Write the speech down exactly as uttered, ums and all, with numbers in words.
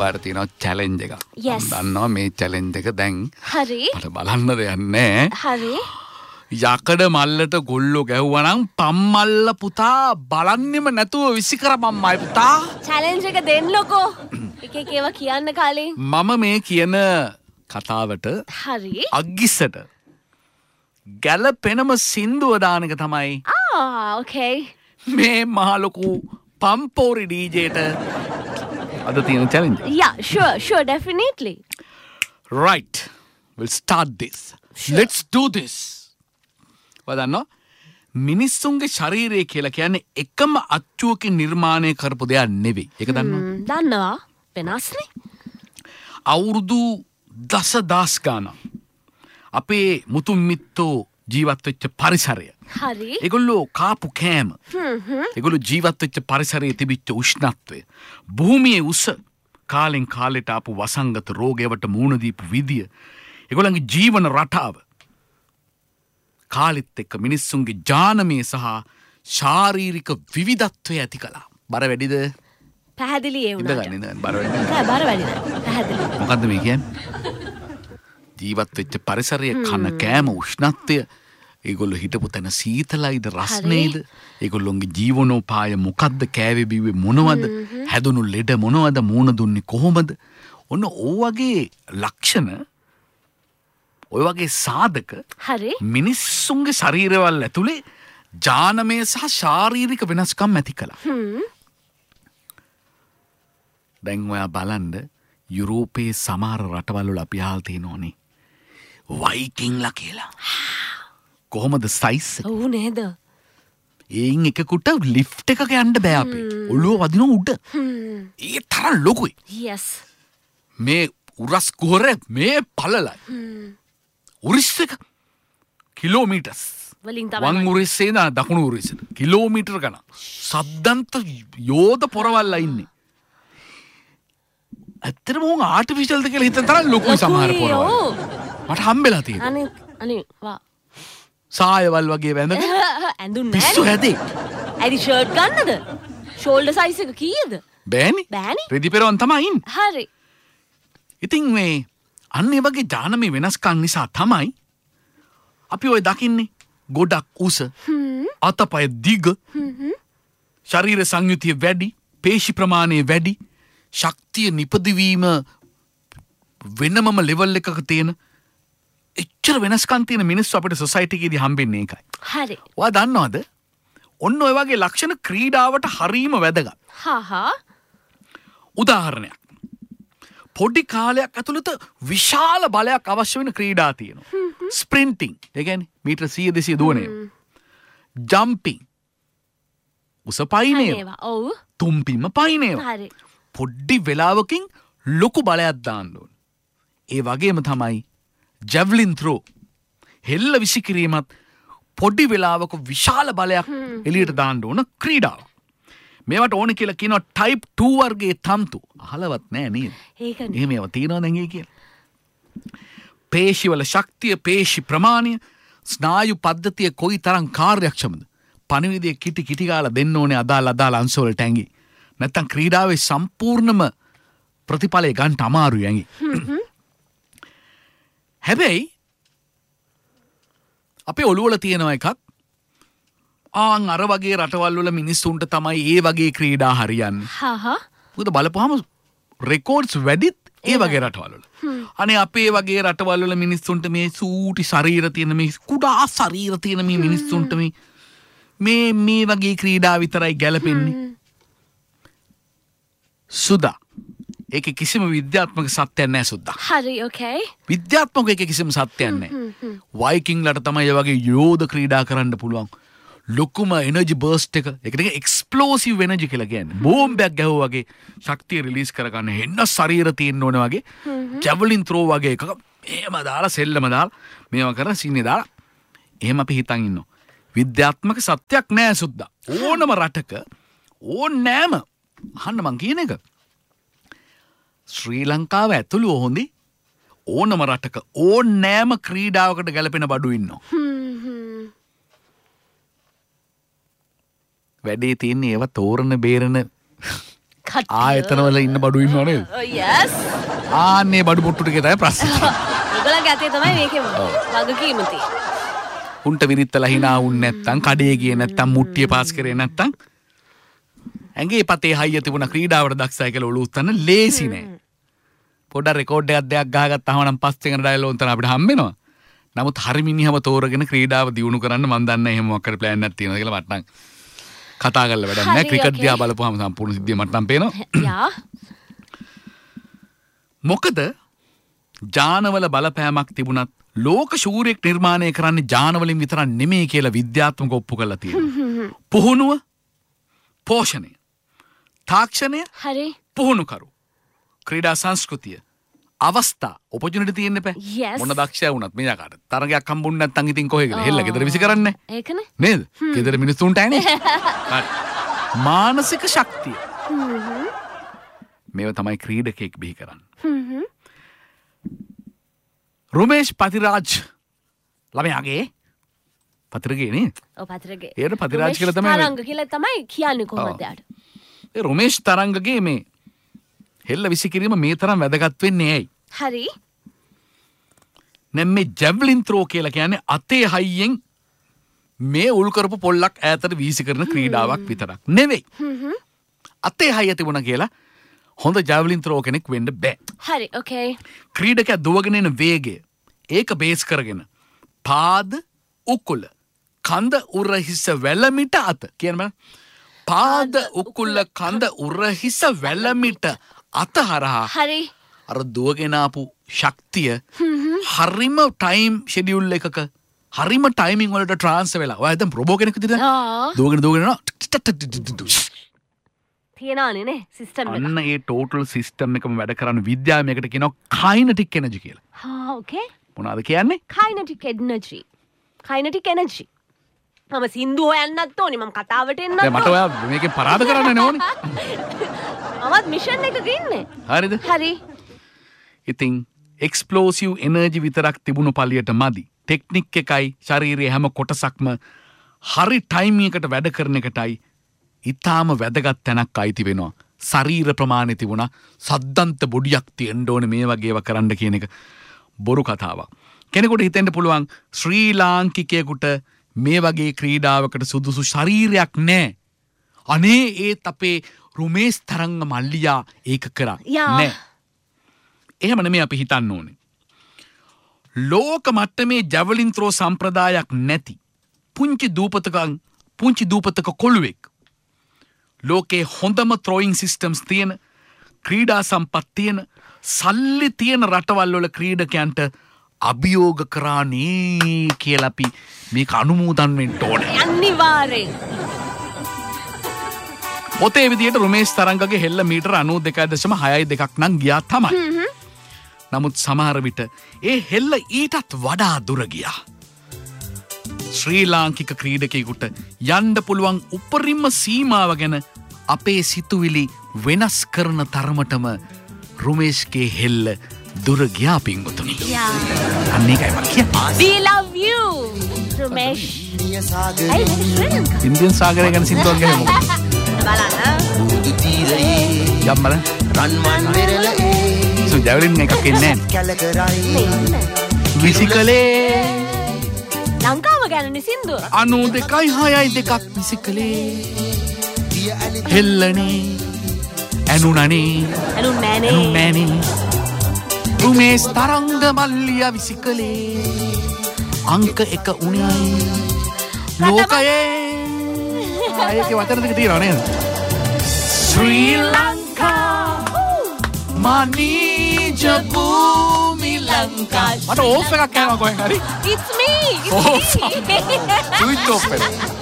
ඔයාලට තියෙනවා චැලෙන්ජ් එකක්. Yes. මම දන්නවා මේ චැලෙන්ජ් එක දැන් හරි. මට බලන්න දෙයක් නැහැ. හරි. යකඩ මල්ලට ගොල්ලෝ ගැහුවා නම් පම්මල්ල පුතා බලන්නෙම නැතුව විසිකරපම්මයි පුතා. චැලෙන්ජ් එක දෙන්නකෝ. එක එක ඒවා කියන්න කලින්. මම මේ කියන කතාවට හරි. අග්ගිස්සට ගැලපෙනම සින්දුව දාන එක තමයි ආ ඕකේ. මේ මහ ලොකු පම්පෝරි ඩීජේට අද තියෙන challenge. Yeah, sure, sure, definitely. Right. We'll start this. Sure. Let's do this. වදන්නෝ මිනිස්සුන්ගේ ශරීරය කියලා කියන්නේ එකම අච්චුවකින් නිර්මාණය කරපු දෙයක් නෙවෙයි. ඒක දන්නවා? දන්නවා. වෙනස්නේ. අවුරුදු දසදහස් ගාණක් අපේ මුතුන් මිත්තෝ ජීවත් වෙච්ච පරිසරය. හරි. ඒගොල්ලෝ කාපු කෑම. ඒගොල්ලෝ ජීවත් වෙච්ච පරිසරයේ තිබිච්ච උෂ්ණත්වය. භූමියේ උස කාලෙන් කාලෙට ආපු වසංගත රෝගයවට මුහුණ දීපු විදිය. ඒගොල්ලන්ගේ ජීවන රටාව. කාලෙත් එක්ක මිනිස්සුන්ගේ ජානමය සහ ශාරීරික විවිධත්වය ඇති කළා. බර වැඩිද? පැහැදිලි ඒ වුණාට. ඉඳගන්න ඉඳගන්න බර වැඩිද? නෑ බර වැඩි නෑ. පැහැදිලි. මොකද්ද මේ කියන්නේ? ජීවත් වෙච්ච පරිසරයේ කන කෑම උෂ්ණත්වය ඒගොල්ලෝ හිටපු තැන සීතලයිද රස්නේද ඒගොල්ලොන්ගේ ජීවනෝපාය මොකද්ද කෑවේ බිව්වේ මොනවද හැදුණු ලෙඩ මොනවද මූණ දුන්නේ කොහොමද ඔන්න ඕ වගේ ලක්ෂණ ඔය වගේ සාධක හරි. මිනිස්සුන්ගේ ශරීරවල ඇතුලේ ජානමය සහ ශාරීරික වෙනස්කම් ඇති කළා. දැන් ඔයා බලන්න යුරෝපයේ සමහර රටවල් වල අපි අහලා තියෙනෝනේ වයිකින්ලා කියලා. කොහොමද සයිස් එක? ඔව් නේද? ඒයින් එකකට ලිෆ්ට් එකක යන්න බෑ අපේ. ඔළුව වදින උඩ. ඒ තරම් ලොකුයි. Yes. මේ උරස් කුහර මේ පළලයි. උරිස් එක කිලෝමීටර්ස්. වලින් තමයි. වම් උරිස්සේ නා දකුණු උරිස්සට. කිලෝමීටර ගණන්. සද්දන්ත යෝධ පොරවල්ලා ඉන්නේ. ඇත්තටම උන් ආටිෆිෂල්ද කියලා හිතන තරම් ලොකුයි සමහර පොරවල්. මට හම්බෙලා තියෙනවා. අනේ අනේ වා. සායවල් වගේ වැඳගෙන ඇඳුන්නේ පිස්සු හැදේ. ඇයි ෂර්ට් ගන්නද? ෂෝල්ඩර් සයිස් එක කීයද? බෑනි. බෑනි. රෙදි පෙරවන් තමයි ඉන්නේ. හරි. ඉතින් මේ අන්න ඒ වගේ ජානමය වෙනස්කම් නිසා තමයි අපි ඔය දකින්නේ ගොඩක් උස අතපය දිග ශරීර සංයුතිය වැඩි පේශි ප්‍රමාණය වැඩි ශක්තිය නිපදවීම වෙනමම ලෙවල් එකක තියෙන එච්චර වෙනස්කම් තියෙන මිනිස්සු අපිට සොසයිටි එකේදී හම්බෙන්නේ ඒකයි. හරි. ඔයා දන්නවද? ඔන්න ඔය වගේ ලක්ෂණ ක්‍රීඩාවට හරීම වැදගත්. හා හා. උදාහරණයක්. පොඩි කාලයක් ඇතුළත විශාල බලයක් අවශ්‍ය වෙන ක්‍රීඩා තියෙනවා. ස්ප්‍රින්ටිං. ඒ කියන්නේ මීටර සීය දෙසීය දුවන ඒවා. ජම්පින්. උස පයින් ඒවා. ඔව්. තුම්පින්ම පයින් ඒවා. හරි. පොඩි වෙලාවකින් ලොකු බලයක් දාන්න ඕන. ඒ වගේම තමයි ජැව්ලින් ත්‍රෝ. හෙල්ල විසිකිරීමත් පොඩි වෙලාවක විශාල බලයක් එළියට දාන්න ඕන ක්‍රීඩාවක්. මේවට ඕන කියලා කියනවා ටයිප් ටූ වර්ගයේ තන්තු. අහලවත් නෑ නේද? ඒකනේ. එහෙම ඒවා තියෙනවද නැංගේ කියලා. පේශිවල ශක්තිය, පේශි ප්‍රමාණය, ස්නායු පද්ධතිය කොයි තරම් කාර්යක්ෂමද? පණිවිඩය කිටි කිටි ගාලා දෙන්න ඕනේ අදාළ අදාළ අංශ වලට ඇඟි. නැත්තම් ක්‍රීඩාවේ සම්පූර්ණම ප්‍රතිඵලය ගන්න අමාරුයි ඇඟි. හැබැයි අපේ ඔළුවල තියෙනවා එකක් ආන් අර වගේ රටවල් වල මිනිස්සුන්ට තමයි ඒ වගේ ක්‍රීඩා හරියන්නේ. හා හා. මොකද බලපුවාම රෙකෝඩ්ස් වැඩිත් ඒ වගේ රටවල් වල. අනේ අපේ වගේ රටවල් වල මිනිස්සුන්ට මේ සූටි ශරීර තියෙන මේ කුඩා ශරීර තියෙන මේ මිනිස්සුන්ට මේ මේ මේ වගේ ක්‍රීඩා විතරයි ගැලපෙන්නේ. සුදා. ඒකේ කිසිම විද්‍යාත්මක සත්‍යයක් නැහැ සුද්දා. හරි ඕකේ. විද්‍යාත්මක ඒකේ කිසිම සත්‍යයක් නැහැ. වයිකින්ලට තමයි ඒ වගේ යෝධ ක්‍රීඩා කරන්න පුළුවන්. ලොකුම එනර්ජි බර්ස්ට් එක. ඒකට කියන්නේ එක්ස්ප්ලෝසිව් එනර්ජි කියලා කියන්නේ. බෝම්බයක් ගැහුවා වගේ ශක්තිය රිලීස් කරගන්න හෙන්න ශරීර තියෙන්න ඕන වගේ. ජැවලින් ත්‍රෝ වගේ එකක එහෙම දාලා සෙල්ලම දාලා මේවා කරලා සීනේ දාලා එහෙම අපි හිතන් ඉන්නවා. විද්‍යාත්මක සත්‍යයක් නැහැ සුද්දා. ඕනම රටක ඕනෑම අහන්න මං කියන එක. ශ්‍රී ලංකාව ඇතුළු හොඳි ඕනම රටක ඕනෑම ක්‍රීඩාවකට ගැලපෙන බඩු ඉන්නවා. වැඩේ තියෙන්නේ ඒවා තෝරන බේරන කට්ටිය. ආයතනවල ඉන්න බඩු ඉන්නව නේද? යස්. ආන්නේ බඩු මුට්ටු ටිකේ තමයි ප්‍රශ්නේ. ඒගොල්ලන්ගේ අතේ තමයි මේකේ වගකීම තියෙන්නේ. උන්ට විරිත්තලා hina වුන්නේ නැත්තම් කඩේ ගියේ නැත්තම් මුට්ටිය පාස් කරේ නැත්තම් ඇඟේ පතේ හයිය තිබුණ ක්‍රීඩාවට දක්ෂයි කියලා ඔලු උස්සන්න ලේසි නෑ. පොඩ රෙකෝඩ් එකක් දෙයක් ගහගත්තාම නම් පස්සේ යන ඩයලොග් උන්ට අපිට හම්බ වෙනවා. නමුත් හරි මිනිහම තෝරගෙන ක්‍රීඩාව දියුණු කරන්න මම දන්නේ එහෙම මොකක් හරි ප්ලෑන් එකක් තියෙනවා කියලා මට නම් කතා කරලා වැඩක් නැහැ. ක්‍රිකට් දිහා බලපුවාම සම්පූර්ණ සිද්ධිය මට නම් පේනවා. යා. මොකද ජානවල බලපෑමක් තිබුණත් ලෝක ශූරයෙක් නිර්මාණය කරන්නේ ජානවලින් විතරක් නෙමෙයි කියලා විද්‍යාත්මක ඔප්පු කරලා තියෙනවා. පුහුණුව, පෝෂණය, තාක්ෂණය, හරි. පුහුණුකරු, ක්‍රීඩා සංස්කෘතිය, අවස්ථා ඔපචුනිටි තියෙන්න එපා. Yes. මොන දක්ෂයා වුණත් මෙයාකට තරගයක් හම්බුන්නේ නැත්නම් ඉතින් කොහෙ ගිහලා හෙල්ල ගෙදර විසි කරන්නේ. ඒකනේ. නේද? ගෙදර මිනිස්සුන්ට ඇනේ. හරි. මානසික ශක්තිය. හ්ම්. මේව තමයි ක්‍රීඩකෙක් බිහි කරන්නේ. හ්ම්. රුමේෂ් පතිරාජ් ළමයාගේ පතිරගේ නේ? ඔව් පතිරගේ. ඒකට පතිරාජ් කියලා තමයි තරංග කියලා තමයි කියන්නේ කොහොමද යාට? ඒ රුමේෂ් තරංගගේ මේ හෙල්ල විසි කිරීම මේ තරම් වැදගත් වෙන්නේ ඇයි? හරි. දැන් මේ ජැව්ලින් ත්‍රෝ කියලා කියන්නේ අතේ හයියෙන් මේ උල් කරපු පොල්ලක් ඈතට වීසි කරන ක්‍රීඩාවක් විතරක් නෙවෙයි. හ්ම්. අතේ හයිය තිබුණා කියලා හොඳ ජැව්ලින් ත්‍රෝ කෙනෙක් වෙන්න බෑ. හරි. ඕකේ. ක්‍රීඩකයා දුවගෙන එන වේගය ඒක බේස් කරගෙන පාද උකුල කඳ උරහිස වැලමිට අත කියනම පාද උකුල කඳ උරහිස වැලමිට අත හරහා හරි. අර දුවගෙන ආපු ශක්තිය හරිම ටයිම් ෂෙඩියුල් එකක හරිම ටයිමින් වලට ට්‍රාන්ස්ෆර් වෙලා ඔය දැන් රොබෝ කෙනෙක් විදිහට ආ. දුවගෙන දුවගෙන යනවා තියනවානේ නේ සිස්ටම් එක. අන්න ඒ ටෝටල් සිස්ටම් එකම වැඩ කරන විද්‍යාවයකට කියනවා කයිනටික් එනර්ජි කියලා. හා ඕකේ. මොනවද කියන්නේ? කයිනටික් එනර්ජි. කයිනටික් එනර්ජි. මම සින්දු හොයන්නත් ඕනේ මම කතාවට එන්නත් දැන් මට ඔයා මේකෙන් පරාද කරන්න ඕනේ. මමත් මිෂන් එකක ඉන්නේ. හරිද? හරි. ඉතින් එක්ස්ප්ලෝසිව් එනර්ජි විතරක් තිබුණු පළියට මදි. ටෙක්නික් එකයි ශරීරයේ හැම කොටසක්ම හරි ටයිමින් එකට වැඩ කරන එකටයි ඊටාම වැදගත් තැනක් අයිති වෙනවා. ශරීර ප්‍රමාණය තිබුණා සද්දන්ත බොඩියක් තියෙන්න ඕනේ මේ වගේ ඒවා කරන්න කියන එක බොරු කතාවක්. කෙනෙකුට හිතෙන්න පුළුවන් ශ්‍රී ලාංකිකයෙකුට මේ වගේ ක්‍රීඩාවකට සුදුසු ශරීරයක් නැහැ. අනේ ඒත් අපේ රුමේෂ් තරංග මල්ලියා ඒක කරා නෑ. එහෙම නෙමෙයි අපි හිතන්න ඕනේ. ලෝක මට්ටමේ ජැවලින් ත්‍රෝ සම්ප්‍රදායක් නැති පුංචි දූපතක පුංචි දූපතක කොළුවෙක් ලෝකේ හොඳම ත්‍රෝයින් සිස්ටම්ස් තියෙන ක්‍රීඩා සම්පත් තියෙන සල්ලි තියෙන රටවල් වල ක්‍රීඩකයන්ට අභියෝග කරානේ කියලා අපි මේක අනුමෝදන් වෙන්න ඕනේ. අනිවාර්යෙන්. පොතේ විදියට රුමේෂ් තරංගගේ හෙල්ල මීටර අනූ දෙකයි දශම හයයි දෙකක් නම් ගියා තමයි. නමුත් සමහර විට ඒ හෙල්ල ඊටත් වඩා දුර ගියා. ශ්‍රී ලාංකික ක්‍රීඩකයෙකුට යන්න පුළුවන් උපරිම සීමාව ගැන අපේ සිතුවිලි වෙනස් කරන තරමටම රුමේෂ්ගේ හෙල්ල දුර ගියා පින්වතුනි. අන්න ඒකයි මම කියන්නේ. We love you Rumesh. Indian සාගරය ගැන සින්දුවක් ගහමු. බලන්න. යම්මල රන්වන් වෙරළ ඒ සු ජැවලින් එකක් ඉන්නේ කැලකරයි විසිකලේ ලංකාව ගැනනේ සින්දුව. අනූ දෙකයි හයයි දෙකක් විසිකලේ හෙල්ලනේ ඇනුනනේ අනුන් නෑනේ. ඇනුන් නෑනේ රුමේෂ් තරංග මල්ලිය විසිකලේ අංක එක උනේ ලෝකයේ ආයේ වචන දෙක තියෙනවා නේද? ශ්‍රී ලංකා මනීජ භූමි ලංකා මට ඕෆ් එකක් යනවා කොහෙන් හරි It's me. Oh, It's me. Switch of වෙනවා